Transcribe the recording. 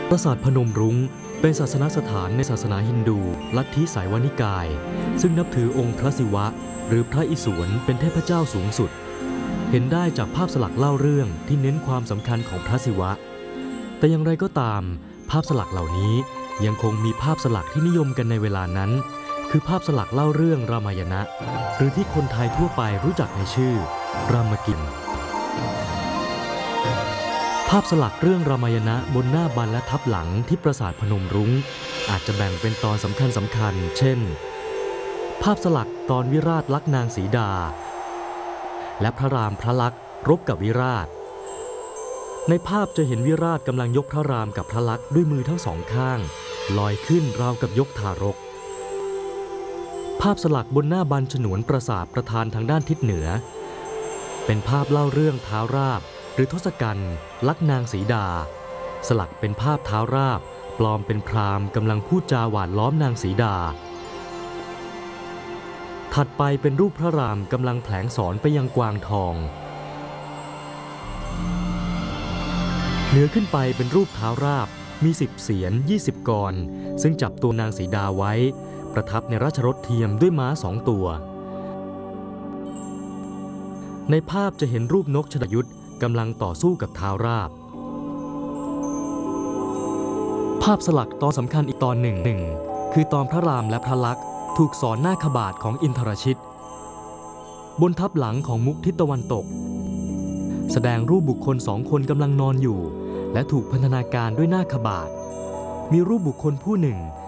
ปราสาทพนมรุ้งเป็นศาสนสถานในศาสนาฮินดูลัทธิสายวานิกายซึ่งนับถือองค์พระศิวะหรือพระอิศวรเป็นเทพเจ้าสูงสุดเห็นได้จากภาพสลักเล่าเรื่องที่เน้นความสำคัญของพระศิวะแต่อย่างไรก็ตามภาพสลักเหล่านี้ยังคงมีภาพสลักที่นิยมกันในเวลานั้นคือภาพสลักเล่าเรื่องรามายณะหรือที่คนไทยทั่วไปรู้จักในชื่อรามกินภาพสลักเรื่องรามายณะบนหน้าบันและทับหลังที่ปราสาทพนมรุ้งอาจจะแบ่งเป็นตอนสำคัญเช่นภาพสลักตอนวิราชลักนางสีดาและพระรามพระลักษณ์รบกับวิราชในภาพจะเห็นวิราชกำลังยกพระรามกับพระลักษณ์ด้วยมือทั้งสองข้างลอยขึ้นราวกับยกทารกภาพสลักบนหน้าบันฉนวนปราสาทประธานทางด้านทิศเหนือเป็นภาพเล่าเรื่องท้าวราบหรือทศกัณฐ์ลักนางสีดาสลักเป็นภาพท้าวราบปลอมเป็นพราหมณ์กำลังพูดจาหวานล้อมนางสีดาถัดไปเป็นรูปพระรามกำลังแผลงสอนไปยังกวางทองเหนือขึ้นไปเป็นรูปท้าวราบมี10เสียร20 กรซึ่งจับตัวนางสีดาไว้ประทับในราชรถเทียมด้วยม้า2 ตัวในภาพจะเห็นรูปนกชฎยุทธกำลังต่อสู้กับท้าวราบภาพสลักตอนสำคัญอีกตอนหนึ่งคือตอนพระรามและพระลักษณ์ถูกสอนหน้าขบาทของอินทรชิตบนทับหลังของมุกทิศตะวันตกแสดงรูปบุคคล2 คนกำลังนอนอยู่และถูกพันธนาการด้วยหน้าขบาทมีรูปบุคคลผู้หนึ่ง